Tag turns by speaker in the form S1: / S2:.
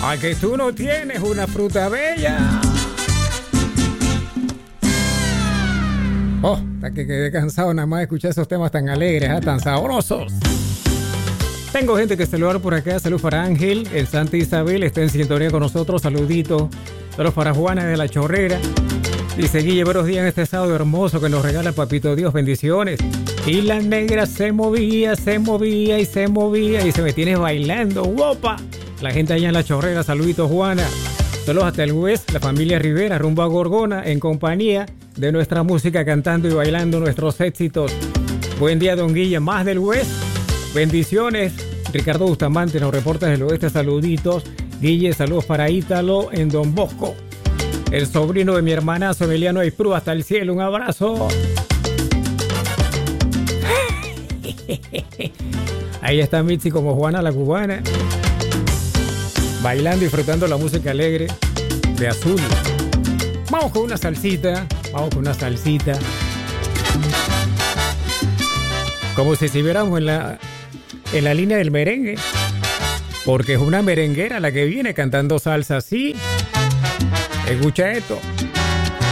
S1: A que tú no tienes una fruta bella. Oh, hasta que quedé cansado nada más de escuchar esos temas tan alegres, tan sabrosos. Tengo gente que saludar por acá. Salud para Ángel, el Santa Isabel está en sintonía con nosotros. Saludito. Saludos para Juana de la Chorrera. Dice Guille, buenos días en este sábado hermoso que nos regala Papito Dios, bendiciones. Y la negra se movía y se movía y se me tienes bailando, guapa. La gente allá en la Chorrera, saluditos Juana. Saludos hasta el West, la familia Rivera, rumbo a Gorgona, en compañía de nuestra música, cantando y bailando nuestros éxitos. Buen día, don Guille, más del West. Bendiciones. Ricardo Bustamante nos reporta desde el oeste, saluditos. Guille, saludos para Ítalo en Don Bosco. El sobrino de mi hermanazo Emiliano Aispru, hasta el cielo, un abrazo. Ahí está Mitzi como Juana la cubana, bailando y disfrutando la música alegre de Azul. Vamos con una salsita, como si estuviéramos en la línea del merengue, porque es una merenguera la que viene cantando salsa así. Escucha esto.